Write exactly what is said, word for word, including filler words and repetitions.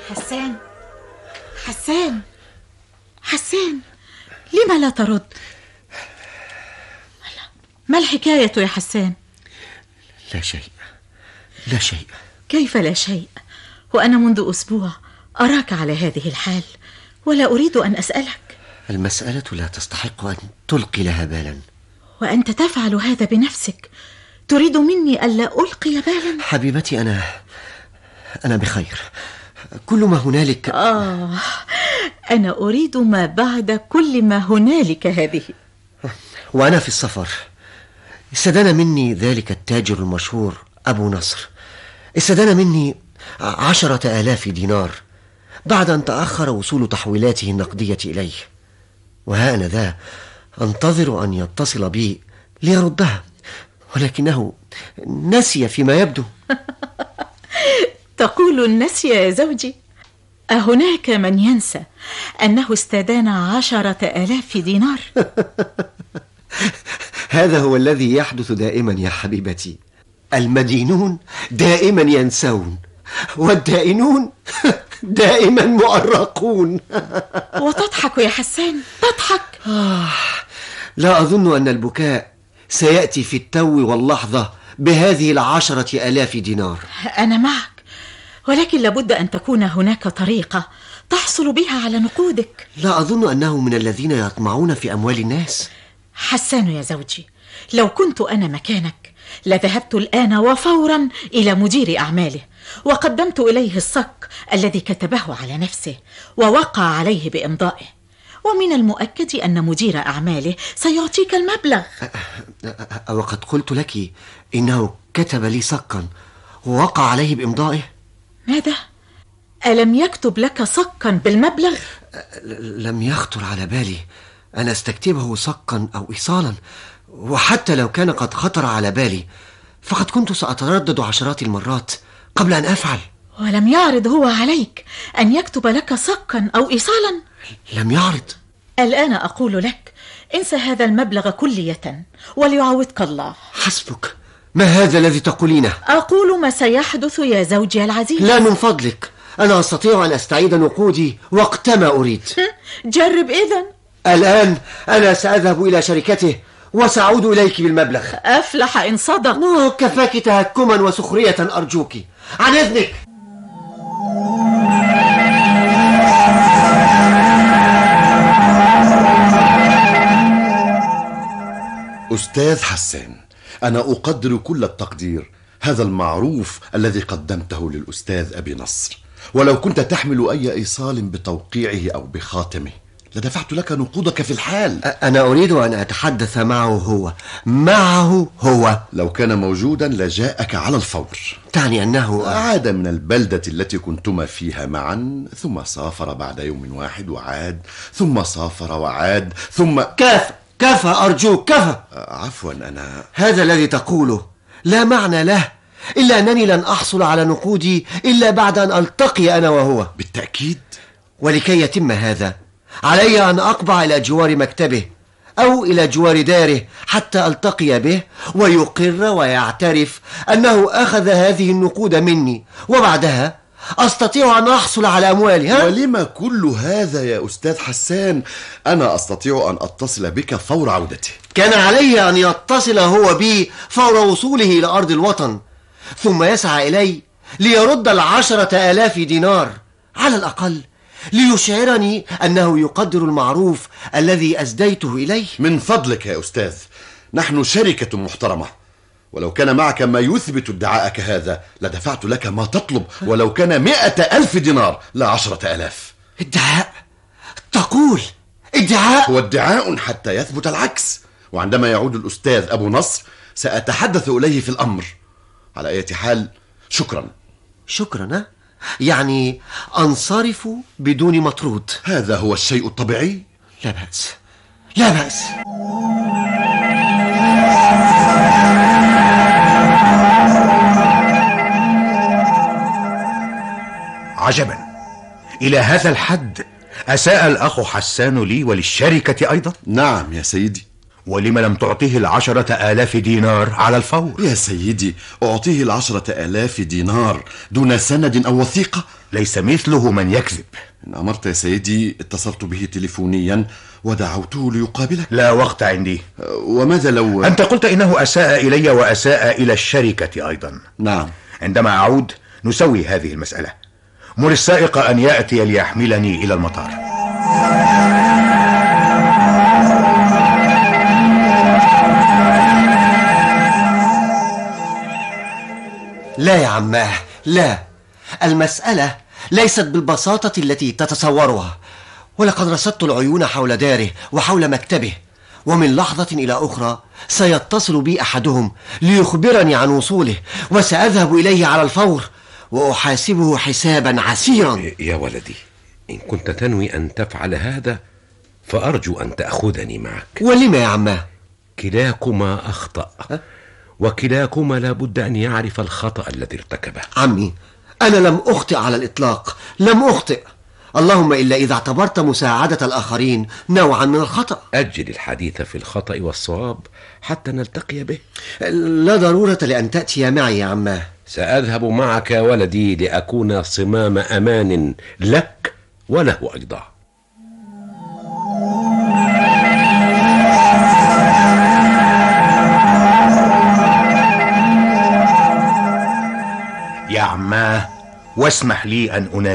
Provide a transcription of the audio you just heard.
حسان حسان حسان، لما لا ترد؟ ما الحكاية يا حسان؟ لا شيء، لا شيء. كيف لا شيء؟ وأنا منذ أسبوع أراك على هذه الحال ولا أريد أن أسألك. المسألة لا تستحق أن تلقي لها بالا. وأنت تفعل هذا بنفسك، تريد مني ألا ألقي بالا؟ حبيبتي، أنا أنا بخير. كل ما هنالك آه أنا أريد ما بعد كل ما هنالك هذه. وأنا في السفر استدان مني ذلك التاجر المشهور أبو نصر، استدان مني عشرة آلاف دينار بعد أن تأخر وصول تحويلاته النقدية إليه، وها أنا ذا أنتظر أن يتصل بي ليردها، ولكنه نسي فيما يبدو. تقول النسي يا زوجي؟ أهناك من ينسى أنه استدان عشرة آلاف دينار؟ هذا هو الذي يحدث دائما يا حبيبتي، المدينون دائما ينسون، والدائنون دائما مؤرقون. وتضحك يا حسان، تضحك. آه لا أظن أن البكاء سيأتي في التو واللحظة بهذه العشرة آلاف دينار. أنا معك، ولكن لابد أن تكون هناك طريقة تحصل بها على نقودك. لا أظن أنه من الذين يطمعون في أموال الناس. حسان يا زوجي، لو كنت أنا مكانك لذهبت الآن وفورا إلى مدير أعماله وقدمت إليه الصك الذي كتبه على نفسه ووقع عليه بإمضائه، ومن المؤكد أن مدير أعماله سيعطيك المبلغ. وقد قلت لك إنه كتب لي صكا ووقع عليه بإمضائه. ماذا؟ ألم يكتب لك صكا بالمبلغ؟ لم يخطر على بالي أن أستكتبه صكا أو إيصالا، وحتى لو كان قد خطر على بالي فقد كنت سأتردد عشرات المرات قبل أن أفعل. ولم يعرض هو عليك أن يكتب لك صكا أو إيصالا؟ لم يعرض. الآن أقول لك انسى هذا المبلغ كلية وليعوضك الله. حسبك، ما هذا الذي تقولينه؟ أقول ما سيحدث يا زوجي العزيز. لا من فضلك، أنا أستطيع أن أستعيد نقودي وقتما أريد. جرب إذن. الآن أنا سأذهب إلى شركته وسأعود إليك بالمبلغ. أفلح إن صدق. كفاك تهكما وسخرية أرجوك، عن إذنك. أستاذ حسان، أنا أقدر كل التقدير هذا المعروف الذي قدمته للأستاذ أبي نصر، ولو كنت تحمل أي إيصال بتوقيعه أو بخاتمه لدفعت لك نقودك في الحال. أنا أريد أن أتحدث معه هو. معه هو. لو كان موجودا لجاءك على الفور. تعني أنه عاد من البلدة التي كنتما فيها معا، ثم سافر بعد يوم واحد وعاد، ثم سافر وعاد، ثم كفى كفى أرجوك كفى. عفوا، أنا هذا الذي تقوله لا معنى له، إلا أنني لن أحصل على نقودي إلا بعد أن ألتقي أنا وهو. بالتأكيد. ولكي يتم هذا علي أن أقبع إلى جوار مكتبه أو إلى جوار داره حتى ألتقي به ويقر ويعترف أنه أخذ هذه النقود مني، وبعدها أستطيع أن أحصل على أموالي. ها؟ ولما كل هذا يا أستاذ حسان؟ أنا أستطيع أن أتصل بك فور عودته. كان علي أن يتصل هو بي فور وصوله إلى أرض الوطن، ثم يسعى إلي ليرد العشرة آلاف دينار على الأقل، ليشعرني أنه يقدر المعروف الذي أسديته إليه. من فضلك يا أستاذ، نحن شركة محترمة، ولو كان معك ما يثبت ادعاءك هذا لدفعت لك ما تطلب، ولو كان مئة ألف دينار لا عشرة آلاف. ادعاء؟ تقول ادعاء؟ هو ادعاء حتى يثبت العكس، وعندما يعود الأستاذ أبو نصر سأتحدث إليه في الأمر. على أي حال، شكرا. شكرا؟ يعني أنصرف بدون مطرود؟ هذا هو الشيء الطبيعي. لا بأس، لا بأس. عجبا، إلى هذا الحد أساء الأخ حسان لي وللشركة أيضا؟ نعم يا سيدي. ولم لم تعطيه العشرة آلاف دينار على الفور؟ يا سيدي، أعطيه العشرة آلاف دينار دون سند أو وثيقة؟ ليس مثله من يكذب. إن أمرت يا سيدي اتصلت به تليفونيا ودعوته ليقابلك. لا وقت عندي. وماذا لو... أنت قلت إنه أساء إلي وأساء إلى الشركة أيضا. نعم. عندما أعود نسوي هذه المسألة. مر السائق أن يأتي ليحملني إلى المطار. لا يا عماه، لا. المسألة ليست بالبساطة التي تتصورها، ولقد رصدت العيون حول داره وحول مكتبه، ومن لحظة إلى أخرى سيتصل بي أحدهم ليخبرني عن وصوله، وسأذهب إليه على الفور وأحاسبه حسابا عسيرا. يا ولدي، إن كنت تنوي أن تفعل هذا فأرجو أن تأخذني معك. ولما يا عماه؟ كلاكما أخطأ، وكلاكما لابد أن يعرف الخطأ الذي ارتكبه. عمي، أنا لم أخطئ على الإطلاق، لم أخطئ، اللهم إلا إذا اعتبرت مساعدة الآخرين نوعا من الخطأ. أجل الحديث في الخطأ والصواب حتى نلتقي به. لا ضرورة لأن تأتي معي يا عماه. سأذهب معك ولدي لأكون صمام أمان لك وله أيضا. يا عماه، واسمح لي أن أنادي